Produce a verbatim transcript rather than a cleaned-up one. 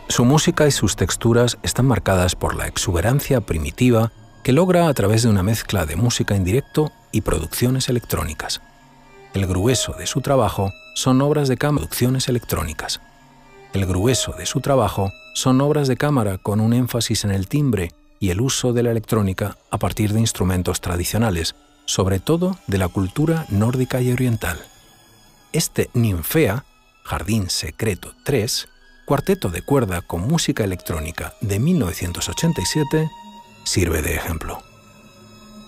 Su música y sus texturas están marcadas por la exuberancia primitiva que logra a través de una mezcla de música en directo y producciones electrónicas. El grueso de su trabajo son obras de cámara, producciones electrónicas. El grueso de su trabajo son obras de cámara con un énfasis en el timbre y el uso de la electrónica a partir de instrumentos tradicionales, sobre todo de la cultura nórdica y oriental. Este Ninfea, Jardín Secreto tres, cuarteto de cuerda con música electrónica de mil novecientos ochenta y siete, sirve de ejemplo.